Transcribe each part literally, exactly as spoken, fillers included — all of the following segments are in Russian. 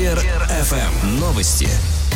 Лидер эф эм. Новости.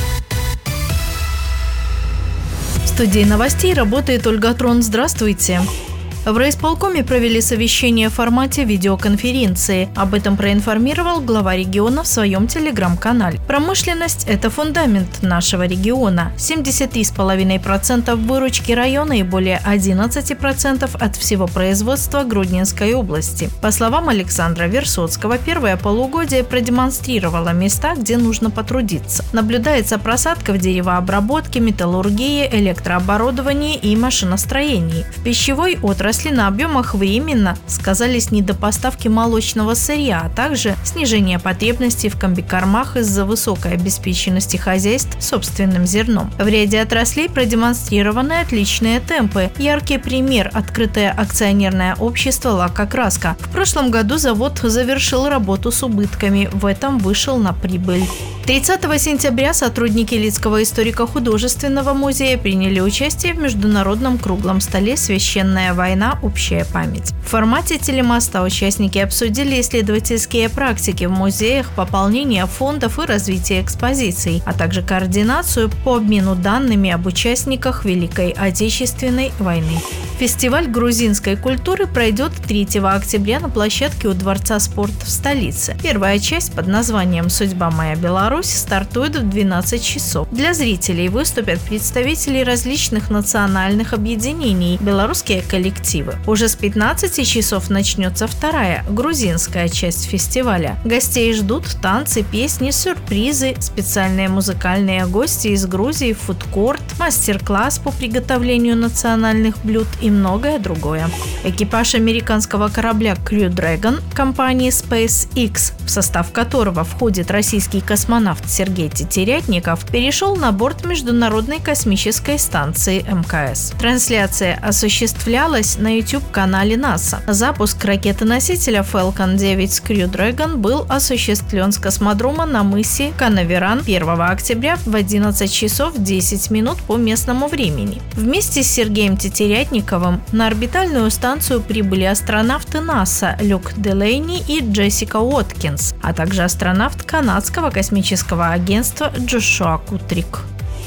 В студии новостей работает Ольга Трон. Здравствуйте. В райисполкоме провели совещание в формате видеоконференции. Об этом проинформировал глава региона в своем телеграм-канале. Промышленность – это фундамент нашего региона. семьдесят три целых пять десятых процента выручки района и более одиннадцать процентов от всего производства Гродненской области. По словам Александра Версоцкого, первое полугодие продемонстрировало места, где нужно потрудиться. Наблюдается просадка в деревообработке, металлургии, электрооборудовании и машиностроении. В пищевой отрасли на объемах временно сказались недопоставки молочного сырья, а также снижение потребностей в комбикормах из-за высокой обеспеченности хозяйств собственным зерном. В ряде отраслей продемонстрированы отличные темпы. Яркий пример – открытое акционерное общество «Лака-Краска». В прошлом году завод завершил работу с убытками, в этом вышел на прибыль. тридцатого сентября сотрудники Лидского историко-художественного музея приняли участие в международном круглом столе «Священная война. Общая память». В формате телемоста участники обсудили исследовательские практики в музеях, пополнение фондов и развитие экспозиций, а также координацию по обмену данными об участниках Великой Отечественной войны. Фестиваль грузинской культуры пройдет третьего октября на площадке у Дворца спорта в столице. Первая часть под названием «Судьба моя Беларусь» стартует в двенадцать часов. Для зрителей выступят представители различных национальных объединений, белорусские коллективы. Уже с пятнадцати часов начнется вторая, грузинская часть фестиваля. Гостей ждут танцы, песни, сюрпризы, специальные музыкальные гости из Грузии, фудкорт, мастер-класс по приготовлению национальных блюд и многое другое. Экипаж американского корабля Crew Dragon компании SpaceX, в состав которого входит российский космонавт Сергей Тетерятников, перешел на борт Международной космической станции эм ка эс. Трансляция осуществлялась на YouTube-канале НАСА. Запуск ракеты-носителя Falcon девять с Crew Dragon был осуществлен с космодрома на мысе Канаверал первого октября в одиннадцать часов десять минут по местному времени. Вместе с Сергеем Тетерятниковым на орбитальную станцию прибыли астронавты НАСА Люк Делейни и Джессика Уоткинс, а также астронавт канадского космического агентства Джошуа Кутрик.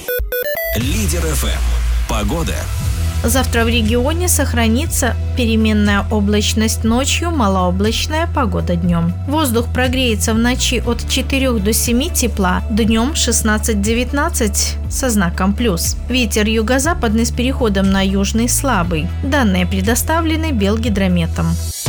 Лидер эф эм. Погода. Завтра в регионе сохранится переменная облачность ночью, малооблачная погода днем. Воздух прогреется в ночи от четырёх до семи тепла, днем шестнадцать-девятнадцать со знаком плюс. Ветер юго-западный с переходом на южный слабый. Данные предоставлены Белгидрометом.